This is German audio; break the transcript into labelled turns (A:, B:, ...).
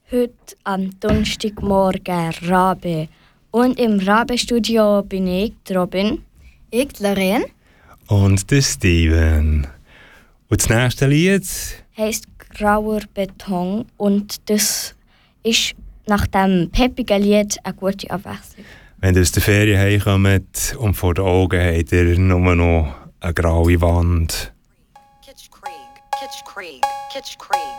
A: heute am Donnerstagmorgen Rabe. Und im Rabe-Studio bin ich, Robin.
B: Ich, Lorraine.
C: Und der Steven. Und das nächste Lied
A: heisst Grauer Beton. Und das ist nach dem peppigen Lied eine gute Abwechslung.
C: Wenn ihr aus der Ferien heimkommt und vor den Augen habt ihr nur noch eine graue Wand.
D: Kitsch Krieg, Kitsch Krieg, Kitsch Krieg.